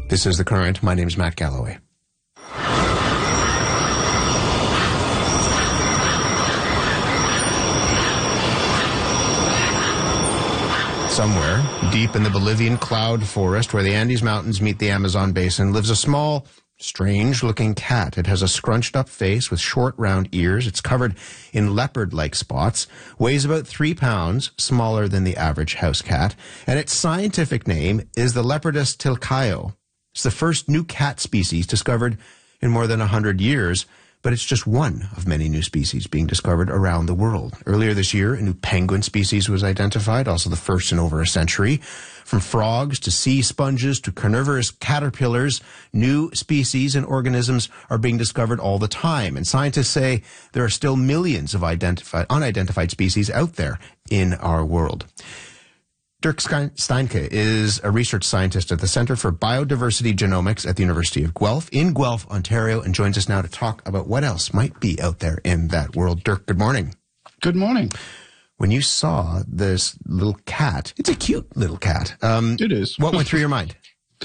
This is The Current. My name is Matt Galloway. Somewhere, deep in the Bolivian cloud forest where the Andes Mountains meet the Amazon basin, lives a small, strange-looking cat. It has a scrunched-up face with short, round ears. It's covered in leopard-like spots, weighs about 3 pounds, smaller than the average house cat, and its scientific name is the Leopardus tilcaio. It's the first new cat species discovered in more than 100 years, but it's just one of many new species being discovered around the world. Earlier this year, a new penguin species was identified, also the first in over a century. From frogs to sea sponges to carnivorous caterpillars, new species and organisms are being discovered all the time. And scientists say there are still millions of unidentified species out there in our world. Dirk Steinke is a research scientist at the Center for Biodiversity Genomics at the University of Guelph in Guelph, Ontario, and joins us now to talk about what else might be out there in that world. Dirk, good morning. Good morning. When you saw this little cat, it's a cute little cat. It is. What went through your mind?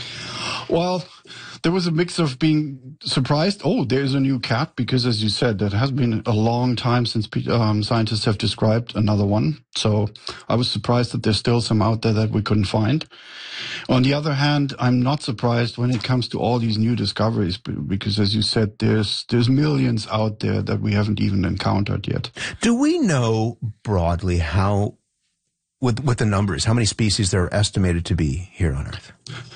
Well, there was a mix of being surprised. Oh, there's a new cat, because as you said, it has been a long time since scientists have described another one. So I was surprised that there's still some out there that we couldn't find. On the other hand, I'm not surprised when it comes to all these new discoveries, because as you said, there's millions out there that we haven't even encountered yet. Do we know broadly how, with the numbers, how many species there are estimated to be here on Earth?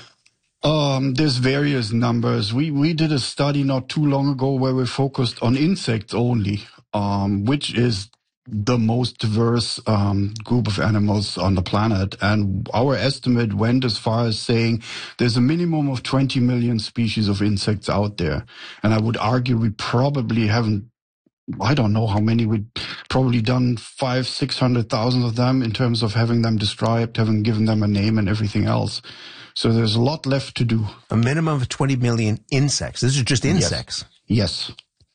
There's various numbers. We did a study not too long ago where we focused on insects only, which is the most diverse group of animals on the planet. And our estimate went as far as saying there's a minimum of 20 million species of insects out there. And I would argue we probably haven't, I don't know how many, we've probably done 500,000-600,000 of them in terms of having them described, having given them a name and everything else. So there's a lot left to do. A minimum of 20 million insects. This is just insects. Yes.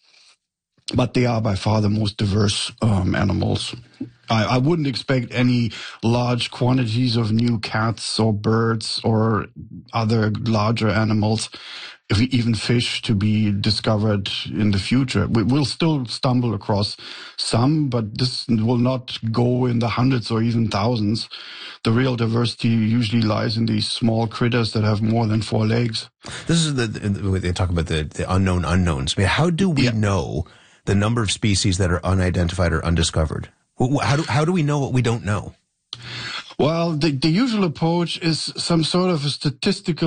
But they are by far the most diverse animals. I wouldn't expect any large quantities of new cats or birds or other larger animals, even fish, to be discovered in the future. We'll still stumble across some, but this will not go in the hundreds or even thousands. The real diversity usually lies in these small critters that have more than 4 legs. This is they talk about the unknown unknowns. I mean, how do we know the number of species that are unidentified or undiscovered? How do we know what we don't know? Well, the usual approach is some sort of a statistical